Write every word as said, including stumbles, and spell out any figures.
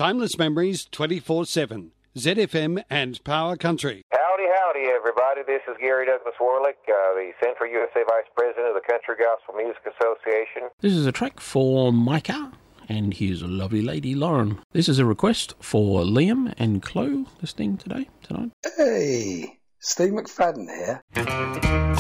Timeless Memories twenty-four seven. Z F M and Power Country. Howdy, howdy, everybody. This is Gary Douglas Warlick, uh, the Central U S A Vice President of the Country Gospel Music Association. This is a track for Micah and his lovely lady, Lauren. This is a request for Liam and Chloe listening today, tonight. Hey, Steve McFadden here.